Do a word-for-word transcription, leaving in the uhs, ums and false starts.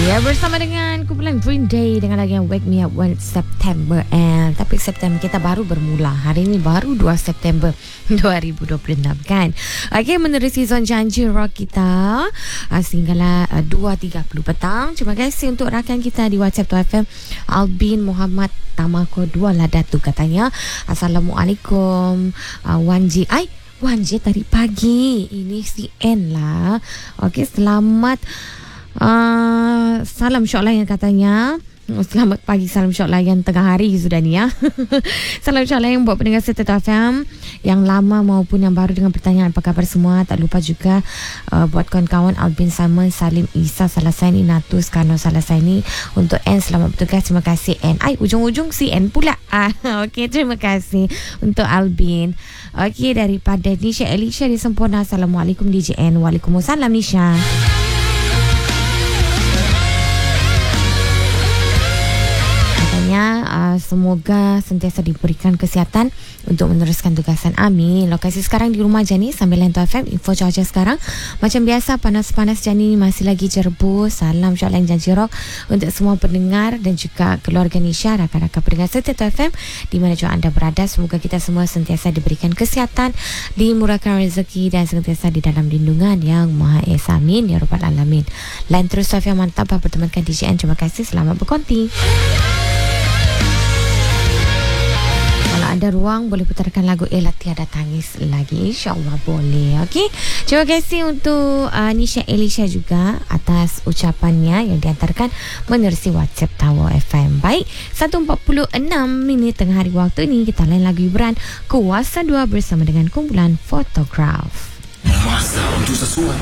Ya, bersama dengan kumpulan Green Day dengan lagu yang Wake Me Up When September. And tapi September kita baru bermula. Hari ini baru dua September dua ribu dua puluh enam kan. Okey, menerusi zon janji rock kita uh, sehinggalah uh, dua tiga puluh petang. Terima kasih untuk rakan kita di WhatsApp Tu F M, Albin Muhammad Tamako dua Ladatu katanya. Assalamualaikum uh, Wan Ji. Ai Wan Ji tadi pagi. Ini si N lah. Okey, selamat Uh, salam syok layan katanya. Selamat pagi, salam syok layan tengah hari sudah ni ya. Salam syok layan buat pendengar Setia F M yang lama maupun yang baru dengan pertanyaan apa khabar semua. Tak lupa juga uh, buat kawan-kawan Albin Simon, Salim Isa Salasaini, Natus Kano Salasaini. Untuk N, selamat bertugas. Terima kasih N. Ai, ujung-ujung si N pula. Ah, okey, terima kasih untuk Albin. Okey, daripada Nisha Elisha di Sempurna. Assalamualaikum D J N. Waalaikumsalam Nisha. Uh, semoga sentiasa diberikan kesihatan untuk meneruskan tugasan. Amin. Lokasi sekarang di rumah Jani sambil layan Tu F M. Info cuaca sekarang macam biasa, panas-panas Jani masih lagi jerbu. Salam syok layan janji rock untuk semua pendengar dan juga keluarga Nisha, rakan-rakan pendengar Setia Tu F M di mana juga anda berada. Semoga kita semua sentiasa diberikan kesihatan, dimurahkan rezeki dan sentiasa di dalam lindungan yang Maha Esa. Amin ya rabbal alamin. Lain terus Tu F M mantap bertemankan D J N. Terima kasih, selamat berkonti. Kalau ada ruang boleh putarkan lagu Ella Tiada Tangis lagi, insyaAllah boleh. Okey, terima kasih untuk uh, Nisha Elisha juga atas ucapannya yang diantarkan menerusi WhatsApp Tower F M. Baik, satu empat puluh enam minit tengah hari waktu ini kita lain lagu hiburan Kuasa dua bersama dengan kumpulan Photograph. Masa untuk sesuatu